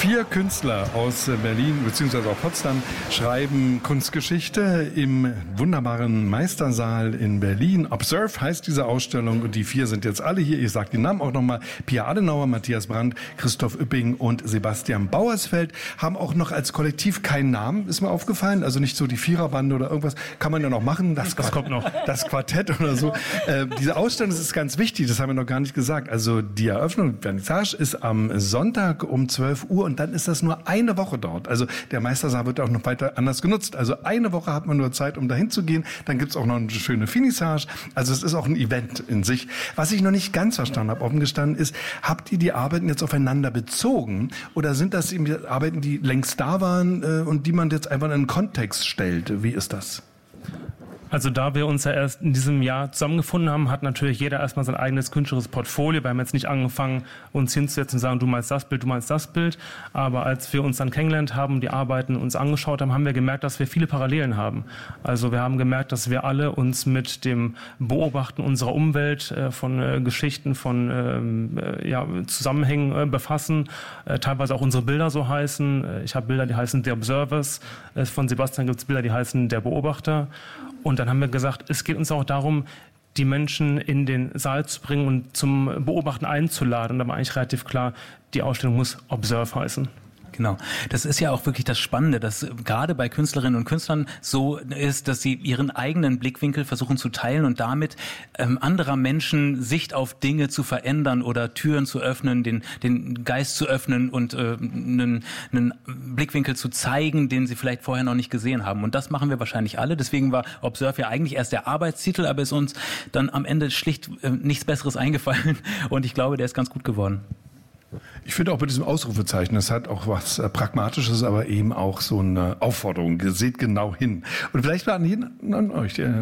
4 Künstler aus Berlin bzw. auch Potsdam schreiben Kunstgeschichte im wunderbaren Meistersaal in Berlin. Observe heißt diese Ausstellung und die 4 sind jetzt alle hier. Ich sage die Namen auch nochmal. Pia Adenauer, Matthias Brandt, Christoph Üpping und Sebastian Bauersfeld haben auch noch als Kollektiv keinen Namen, ist mir aufgefallen. Also nicht so die Viererbande oder irgendwas. Kann man ja noch machen. Das kommt noch. Das Quartett oder so. Diese Ausstellung, das ist ganz wichtig, das haben wir noch gar nicht gesagt. Also die Eröffnung, Vernissage, ist am Sonntag um 12 Uhr und dann ist das nur eine Woche dort. Also der Meistersaal wird auch noch weiter anders genutzt. Also eine Woche hat man nur Zeit, um dahin zu gehen. Dann gibt's auch noch eine schöne Finissage. Also es ist auch ein Event in sich. Was ich noch nicht ganz verstanden habe, offen gestanden ist, habt ihr die Arbeiten jetzt aufeinander bezogen oder sind das eben Arbeiten, die längst da waren und die man jetzt einfach in einen Kontext stellt? Wie ist das? Also da wir uns ja erst in diesem Jahr zusammengefunden haben, hat natürlich jeder erstmal sein eigenes künstlerisches Portfolio. Wir haben jetzt nicht angefangen, uns hinzusetzen und sagen, du meinst das Bild, du meinst das Bild. Aber als wir uns dann kennengelernt haben, die Arbeiten uns angeschaut haben, haben wir gemerkt, dass wir viele Parallelen haben. Also wir haben gemerkt, dass wir alle uns mit dem Beobachten unserer Umwelt, von Geschichten, von Zusammenhängen befassen. Teilweise auch unsere Bilder so heißen. Ich habe Bilder, die heißen The Observers. Von Sebastian gibt es Bilder, die heißen Der Beobachter. Und dann haben wir gesagt, es geht uns auch darum, die Menschen in den Saal zu bringen und zum Beobachten einzuladen. Und da war eigentlich relativ klar, die Ausstellung muss Observe heißen. Genau. Das ist ja auch wirklich das Spannende, dass gerade bei Künstlerinnen und Künstlern so ist, dass sie ihren eigenen Blickwinkel versuchen zu teilen und damit anderer Menschen Sicht auf Dinge zu verändern oder Türen zu öffnen, den Geist zu öffnen und einen Blickwinkel zu zeigen, den sie vielleicht vorher noch nicht gesehen haben. Und das machen wir wahrscheinlich alle. Deswegen war Observe ja eigentlich erst der Arbeitstitel, aber ist uns dann am Ende schlicht nichts Besseres eingefallen. Und ich glaube, der ist ganz gut geworden. Ich finde auch bei diesem Ausrufezeichen, das hat auch was Pragmatisches, aber eben auch so eine Aufforderung. Seht genau hin. Und vielleicht an jeden an euch,